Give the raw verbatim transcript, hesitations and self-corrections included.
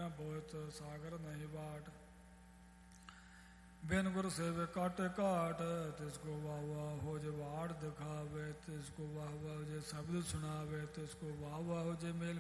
न बोत सागर नहीं बाट। बिन गुर सेवे काटे काट, तिसको वाह वाह हो जे वाड़ दिखावे, तिसको वाह वाह हो जे शब्द सुनावे, तिसको वाह वाह हो जे मेल